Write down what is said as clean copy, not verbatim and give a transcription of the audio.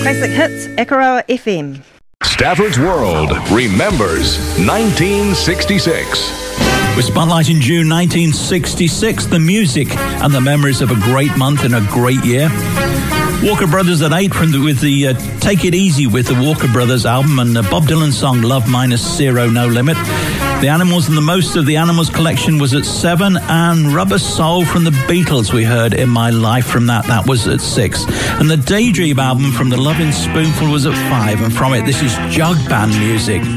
Classic Hits, Akaroa FM. Stafford's World remembers 1966. We're spotlighting June 1966, the music and the memories of a great month and a great year. Walker Brothers at 8 with the Take It Easy with the Walker Brothers album, and Bob Dylan's song Love Minus Zero No Limit. The Animals and the Most of the Animals collection was at 7, and Rubber Soul from the Beatles we heard In My Life from that was at 6. And the Daydream album from the Lovin' Spoonful was at 5, and from it this is jug band music.